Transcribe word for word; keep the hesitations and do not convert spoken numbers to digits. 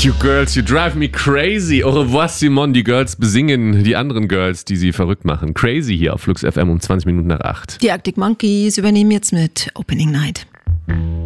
You girls, you drive me crazy. Au revoir, Simone. Die Girls besingen die anderen Girls, die sie verrückt machen. Crazy hier auf Flux F M um zwanzig Minuten nach acht. Die Arctic Monkeys übernehmen jetzt mit Opening Night.